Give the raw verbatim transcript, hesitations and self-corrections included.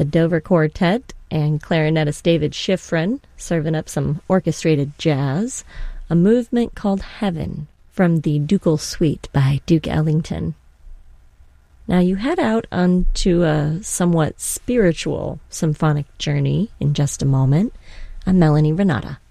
the Dover Quartet and clarinetist David Schifrin serving up some orchestrated jazz, a movement called Heaven from the Ducal Suite by Duke Ellington. Now you head out onto a somewhat spiritual symphonic journey in just a moment. I'm Melanie Renata.